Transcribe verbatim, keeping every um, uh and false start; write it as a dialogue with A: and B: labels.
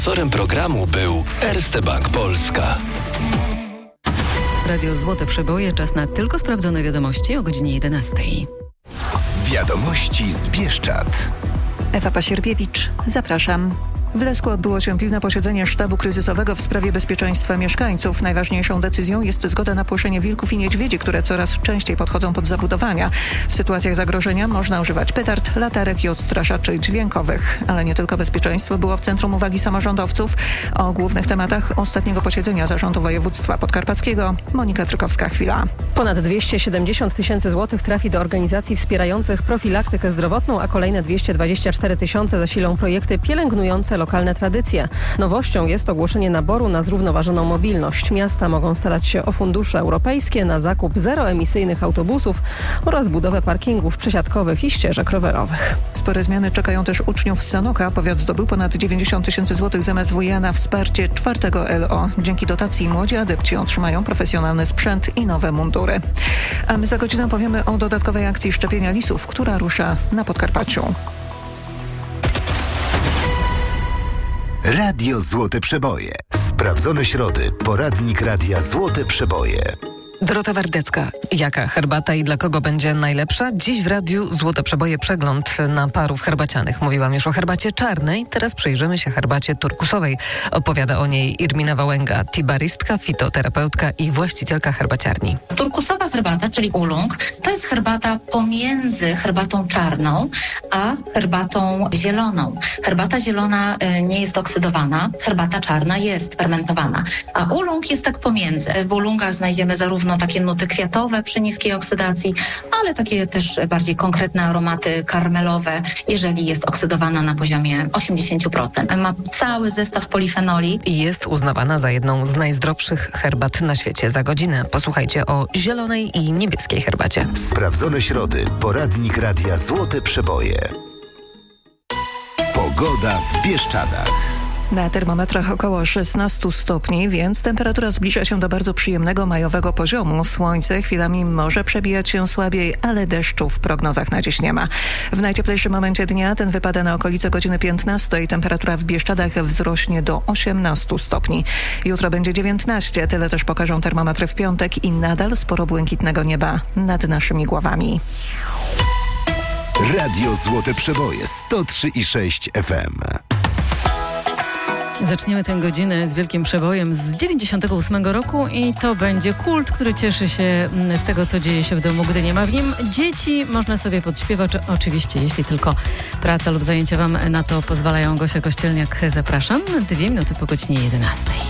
A: Sponsorem programu był Erste Bank Polska.
B: Radio Złote Przeboje, czas na tylko sprawdzone wiadomości o godzinie jedenastej.
A: Wiadomości z Bieszczad.
C: Ewa Pasierbiewicz, zapraszam. W Lesku odbyło się pilne posiedzenie sztabu kryzysowego w sprawie bezpieczeństwa mieszkańców. Najważniejszą decyzją jest zgoda na płoszenie wilków i niedźwiedzi, które coraz częściej podchodzą pod zabudowania. W sytuacjach zagrożenia można używać petard, latarek i odstraszaczy dźwiękowych. Ale nie tylko bezpieczeństwo było w centrum uwagi samorządowców. O głównych tematach ostatniego posiedzenia Zarządu Województwa Podkarpackiego Monika Trzykowska-Chwila.
D: Ponad dwieście siedemdziesiąt tysięcy złotych trafi do organizacji wspierających profilaktykę zdrowotną, a kolejne dwieście dwadzieścia cztery tysiące zasilą projekty pielęgnujące lokalne tradycje. Nowością jest ogłoszenie naboru na zrównoważoną mobilność. Miasta mogą starać się o fundusze europejskie na zakup zeroemisyjnych autobusów oraz budowę parkingów przesiadkowych i ścieżek rowerowych.
C: Spore zmiany czekają też uczniów z Sanoka. Powiat zdobył ponad dziewięćdziesiąt tysięcy złotych z M S W iA na wsparcie czwartego L O. Dzięki dotacji młodzi adepci otrzymają profesjonalny sprzęt i nowe mundury. A my za godzinę powiemy o dodatkowej akcji szczepienia lisów, która rusza na Podkarpaciu.
A: Radio Złote Przeboje. Sprawdzone środy. Poradnik Radia Złote Przeboje.
B: Dorota Wardecka. Jaka herbata i dla kogo będzie najlepsza? Dziś w Radiu Złote Przeboje przegląd na parów herbacianych. Mówiłam już o herbacie czarnej, teraz przyjrzymy się herbacie turkusowej. Opowiada o niej Irmina Wałęga, tibaristka, fitoterapeutka i właścicielka herbaciarni.
E: Turkusowa herbata, czyli oolong, to jest herbata pomiędzy herbatą czarną a herbatą zieloną. Herbata zielona nie jest oksydowana, herbata czarna jest fermentowana, a oolong jest tak pomiędzy. W oolongach znajdziemy zarówno takie nuty kwiatowe przy niskiej oksydacji, ale takie też bardziej konkretne aromaty karmelowe, jeżeli jest oksydowana na poziomie osiemdziesiąt procent. Ma cały zestaw polifenoli.
B: I jest uznawana za jedną z najzdrowszych herbat na świecie. Za godzinę posłuchajcie o zielonej i niebieskiej herbacie.
A: Sprawdzone środy. Poradnik Radia Złote Przeboje. Pogoda w Bieszczadach.
C: Na termometrach około szesnaście stopni, więc temperatura zbliża się do bardzo przyjemnego majowego poziomu. Słońce chwilami może przebijać się słabiej, ale deszczu w prognozach na dziś nie ma. W najcieplejszym momencie dnia ten wypada na okolice godziny piętnastej. Temperatura w Bieszczadach wzrośnie do osiemnaście stopni. Jutro będzie dziewiętnaście, tyle też pokażą termometry w piątek i nadal sporo błękitnego nieba nad naszymi głowami.
A: Radio Złote Przeboje sto trzy i sześć F M.
B: Zaczniemy tę godzinę z wielkim przebojem z dziewięćdziesiątego ósmego roku i to będzie kult, który cieszy się z tego, co dzieje się w domu, gdy nie ma w nim dzieci. Można sobie podśpiewać, oczywiście, jeśli tylko praca lub zajęcia wam na to pozwalają. Gosia Kościelniak, zapraszam. Dwie minuty po godzinie jedenastej.